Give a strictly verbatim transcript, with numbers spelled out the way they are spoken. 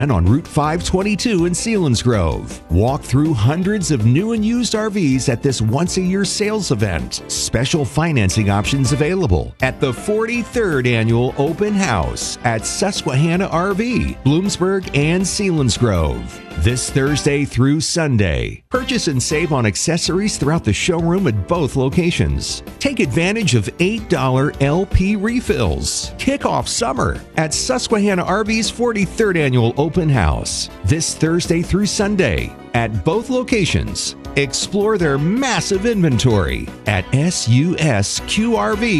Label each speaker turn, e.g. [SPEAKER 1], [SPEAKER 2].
[SPEAKER 1] and on Route five twenty-two in Selinsgrove. Walk through hundreds of new and used R Vs at this once-a-year sales event. Special financing options available at the forty-third Annual Open House at Susquehanna R V, Bloomsburg, and Selinsgrove. This Thursday through Sunday. Purchase and save on accessories throughout the showroom at both locations. Take advantage of eight dollar L P refills. Kick off summer at Susquehanna R V's forty-third Annual Open House. This Thursday through Sunday at both locations. Explore their massive inventory at S U S Q R V